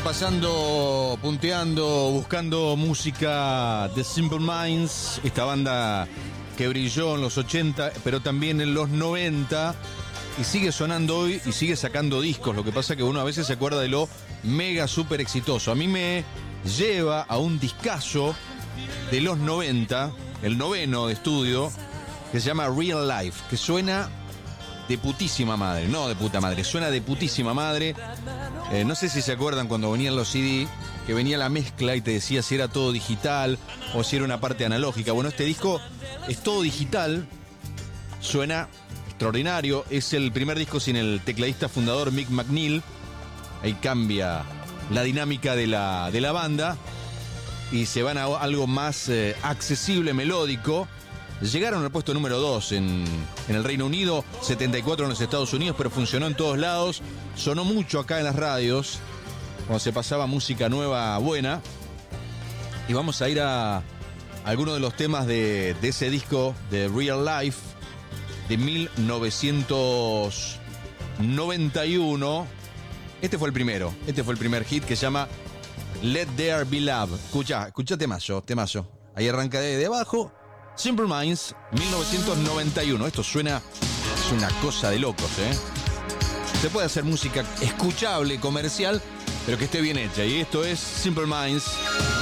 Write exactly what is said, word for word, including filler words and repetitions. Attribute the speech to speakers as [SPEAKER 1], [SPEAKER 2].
[SPEAKER 1] repasando, punteando, buscando música de Simple Minds, esta banda que brilló en los ochenta, pero también en los noventa, y sigue sonando hoy y sigue sacando discos. Lo que pasa es que uno a veces se acuerda de lo mega super exitoso. A mí me lleva a un discazo de los noventa, el noveno de estudio, que se llama Real Life, que suena de putísima madre, no de puta madre, suena de putísima madre. Eh, no sé si se acuerdan cuando venían los C D, que venía la mezcla y te decía si era todo digital o si era una parte analógica. Bueno, este disco es todo digital, suena extraordinario. Es el primer disco sin el tecladista fundador Mick McNeil. Ahí cambia la dinámica de la, de la banda y se van a algo más eh, accesible, melódico. Llegaron al puesto número dos en, en el Reino Unido, setenta y cuatro en los Estados Unidos, pero funcionó en todos lados. Sonó mucho acá en las radios, cuando se pasaba música nueva buena. Y vamos a ir a, a algunos de los temas de, de ese disco de Real Life de mil novecientos noventa y uno. Este fue el primero, este fue el primer hit, que se llama Let There Be Love. Escucha, escucha temazo, temazo. Ahí arranca de, de abajo. Simple Minds, mil novecientos noventa y uno. Esto suena, es una cosa de locos, ¿eh? Se puede hacer música escuchable, comercial, pero que esté bien hecha. Y esto es Simple Minds.